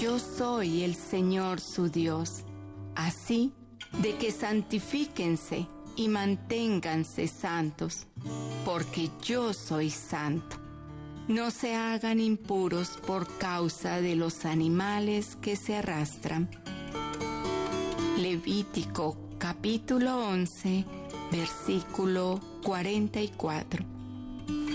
Yo soy el Señor su Dios. Así de que santifíquense y manténganse santos, porque yo soy santo. No se hagan impuros por causa de los animales que se arrastran. Levítico capítulo 11, versículo 44.